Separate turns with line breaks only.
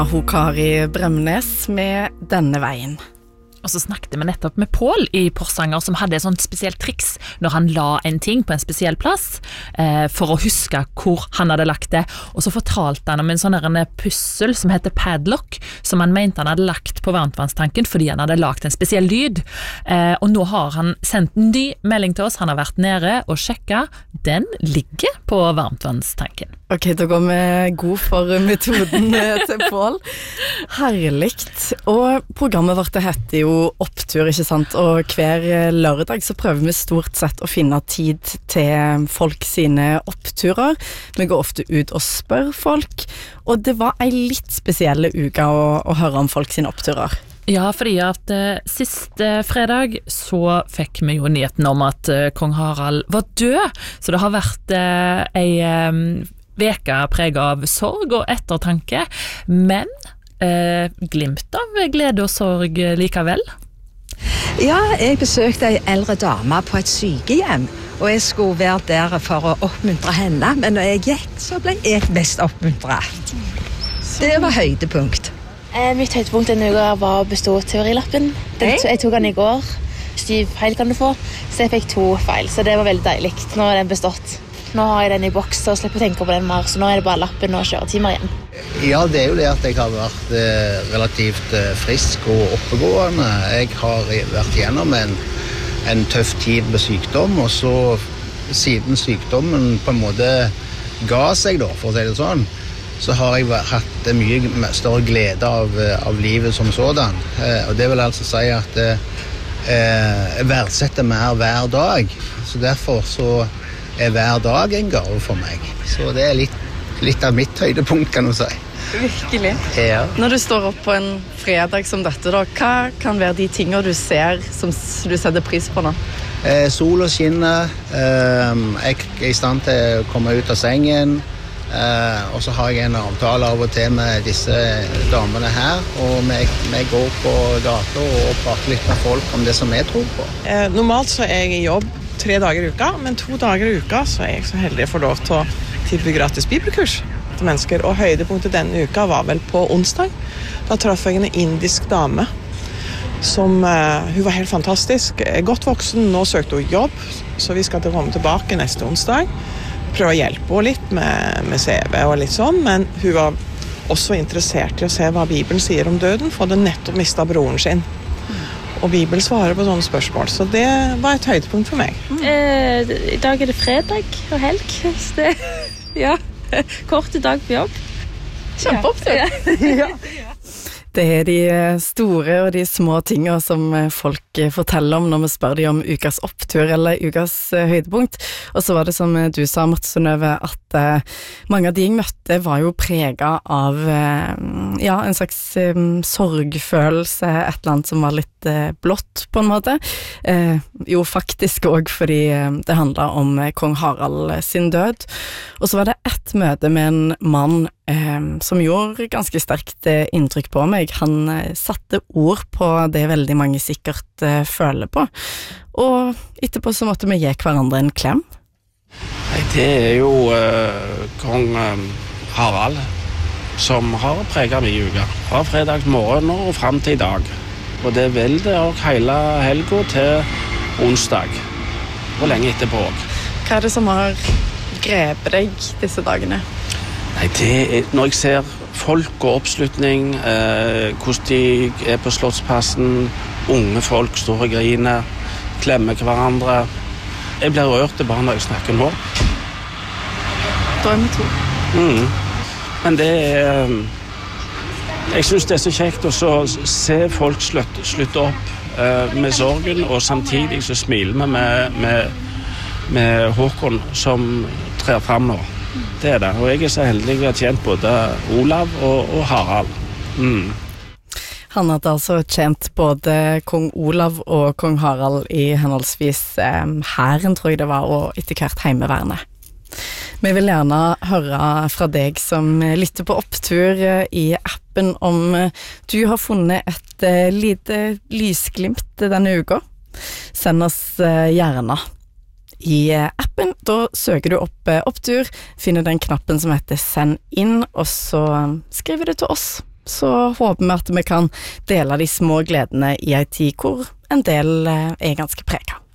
Hun Kari Bremnes med Denne veien.
Og så snakket vi nettopp med Paul I Porsanger som hadde et sånt spesielt triks når han la en ting på en spesiell plass for å huske hvor han hadde lagt det. Og så fortalte han om en sånn pussel som heter padlock, som han mente han hadde lagt på varmtvannstanken fordi han hadde lagt en spesiell lyd. Og nå har han sendt en ny melding til oss. Han har vært nede og sjekket. Den ligger på varmtvannstanken.
Ok, da går vi god for metoden til Paul. Herligt. Og programmet vårt det heter jo Opptur, ikke sant? Og hver lørdag så prøver vi stort sett å finne tid til folk sine oppturer. Vi går ofte ut og spør folk, og det var en litt spesielle uke å høre om folk sine oppturer.
Ja, fordi at siste fredag så fikk vi jo nyheten om at kong Harald var død, så det har vært ei veka preget av sorg og ettertanke, men glimt av glede og sorg likevel.
Ja, jeg besøkte en eldre dame på et sykehjem, og jeg skulle være der for å oppmuntre henne, men når jeg gikk, så ble jeg mest oppmuntret. Det var høydepunkt.
Mitt høydepunkt denne uka var å bestå teorilappen. Jeg tok den I går. 7 feil kan du få, så jeg fikk 2 feil, så det var veldig deilig. Nå har den bestått. Nå har jeg den I boks og slipper å tenke på den mer, så nå det bare lappen og kjøretimer igjen.
Ja, det jo det at jeg har vært relativt frisk og oppegående. Jeg har vært gjennom en tøff tid med sykdom, og så siden sykdommen på en måte ga seg da, for å si det sånn, så har jeg hatt mye større glede av livet som sådan. Og det vil altså si at jeg verdsetter mer hver dag, så derfor så hver dag en gave for meg. Så det litt av mitt høydepunkt, kan du si.
Virkelig.
Ja.
Når du står opp på en fredag som dette, da, hva kan være de tingene du ser som du setter pris på nå?
Sol og skinner, jeg I stand til å komme ut av sengen, og så har jeg en avtale av og til med disse damene her, og vi går på gata og prater litt med folk om det som jeg tror på.
Normalt så jeg I jobb 3 dager I uka, men 2 dager I uka så jeg så heldig å få lov til å tilby gratis bibelkurs til mennesker, og høydepunktet denne uka var vel på onsdag. Da traff jeg en indisk dame som, hun var helt fantastisk, godt voksen, nå søkte hun jobb, så vi skal komme tilbake neste onsdag, prøve å hjelpe henne litt med CV og litt sånn, men hun var også interessert I å se hva Bibelen sier om døden, for hun hadde nettopp mistet broren sin. Og Bibelen svarer på sånne spørsmål, så det var et høydepunkt for meg.
I dag det fredag og helg, så det, ja, kort dag på jobb.
Kjempeopptur! Ja. Det de store og de små tingene som folk forteller om når vi spør de om ukas opptur eller ukas høydepunkt. Og så var det som du sa, Marte Synnøve, at mange av de jeg møtte var jo preget av ja, en slags sorgfølelse, et eller annet som var litt blått på en måte. Jo, faktisk også fordi det handlet om kong Harald sin død. Og så var det et møte med en mann som gjorde ganske sterkt inntrykk på meg. Han satte ord på det veldig mange sikkert føler på. Og etterpå så måtte vi gi hverandre en klem.
Det jo kong Harald som har preget min uke. Fra fredags morgen og frem til I dag. Og det vil det også hele helgen til onsdag. Og lenge etterpå også.
Hva det som har grepet deg disse dagene?
Nei, det når jeg ser folk og oppslutning, hvordan de på Slottsplassen, unge folk står og griner, klemmer hverandre. Jeg blir rørt bare når jeg snakker nå.
Da vi to.
Men det jeg synes det så kjekt å se folk slutte opp med sorgen, og samtidig så smiler vi med Håkon som trer frem nå. Det det, og jeg så heldig å ha tjent både Olav og Harald.
Han hadde altså tjent både kong Olav og kong Harald I henholdsvis hæren, tror jeg det var, og etter hvert heimevernet. Vi vil gjerne høre fra deg som lytter på Opptur I appen om du har funnet et lite lysglimt denne uka. Send oss gjerne I appen. Da søker du opp Opptur, finner den knappen som heter Send inn, og så skriver du til oss. så håper vi at vi kan dele de små gledene i en tid hvor en del er ganske preget.